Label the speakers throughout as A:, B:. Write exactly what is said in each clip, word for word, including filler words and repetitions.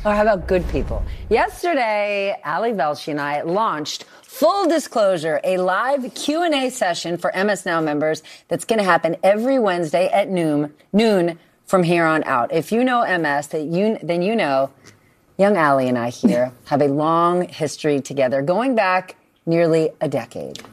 A: Or how about good people? Yesterday, Ali Velshi and I launched Full Disclosure, a live Q and A session for M S Now members that's going to happen every Wednesday at noon, noon from here on out. If you know M S, that you, then you know young Ali and I here have a long history together, going back nearly a decade.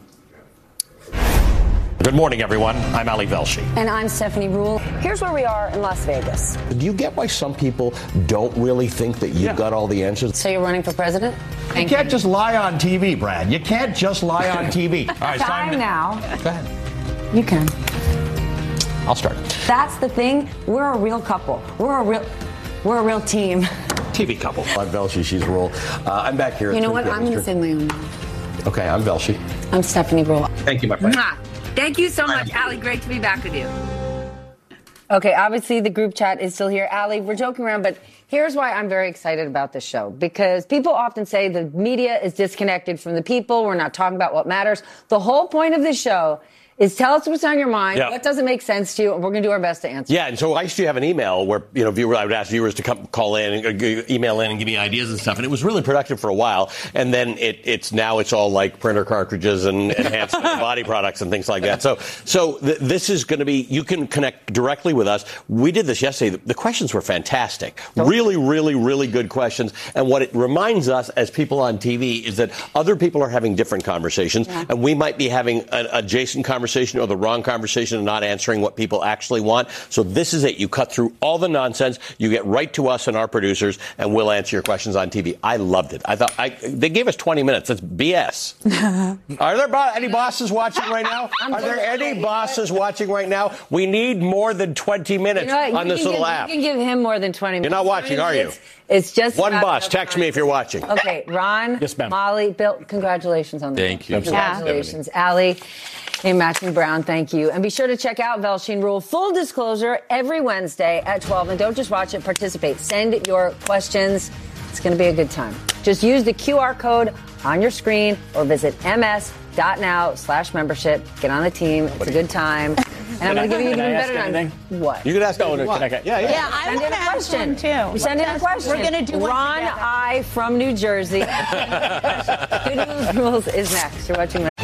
B: Good morning, everyone. I'm Ali Velshi.
A: And I'm Stephanie Ruhle. Here's where we are in Las Vegas.
C: Do you get why some people don't really think that you've yeah. got all the answers?
A: So you're running for president?
D: Thank you can't you. just lie on T V, Brad. You can't just lie on T V.
A: All right, time to... now.
C: Go ahead.
A: You can.
C: I'll start.
A: That's the thing. We're a real couple. We're a real, we're a real team.
C: T V couple. I'm Velshi. She's Ruhle. Uh, I'm back here.
A: You know what? I'm going to say my own name.
C: Okay, I'm Velshi.
A: I'm Stephanie Ruhle.
C: Thank you, my friend.
A: Mwah. Thank you so much, Ali. Great to be back with you. Okay, obviously the group chat is still here. Ali, we're joking around, but here's why I'm very excited about this show. Because people often say the media is disconnected from the people. We're not talking about what matters. The whole point of this show is tell us what's on your mind, yep. what doesn't make sense to you, and we're going to do our best to answer.
B: Yeah, and so I used to have an email where, you know, viewer, I would ask viewers to come call in and uh, email in and give me ideas and stuff, and it was really productive for a while. And then it, it's now it's all like printer cartridges and enhanced body products and things like that. So, so th- this is going to be, you can connect directly with us. We did this yesterday. The, the questions were fantastic. Really, really, really good questions. And what it reminds us as people on T V is that other people are having different conversations, yeah. and we might be having an adjacent conversation or the wrong conversation and not answering what people actually want. So this is it. You cut through all the nonsense. You get right to us and our producers, and we'll answer your questions on T V. I loved it. I thought I, they gave us twenty minutes. That's B S. Are there bo- any bosses watching right now? Are there any bosses watching right now? We need more than twenty minutes you know on this little
A: give,
B: app.
A: You can give him more than twenty minutes.
B: You're not watching, are you?
A: It's, it's just
B: one boss. Text
A: time.
B: me if you're watching.
A: Okay, Ron,
B: yes, ma'am.
A: Molly, Bill, congratulations on that.
E: Thank you.
A: Congratulations, yeah. Ali. Hey, Matthew Brown, thank you. And be sure to check out Velshi and Ruhle Full Disclosure every Wednesday at twelve. And don't just watch it, participate. Send your questions. It's going to be a good time. Just use the Q R code on your screen or visit ms.now slash membership. Get on the team. It's a good time. And I'm going to give you even better time. What?
B: You could ask
E: no,
B: no,
E: no,
B: yeah,
E: yeah.
F: Yeah, I
A: send
F: want
A: in a
F: to ask
A: question
F: one too.
A: We send in a question.
F: We're going to do one
A: Ron
F: together.
A: I from New Jersey. Good News Rules is next. You're watching.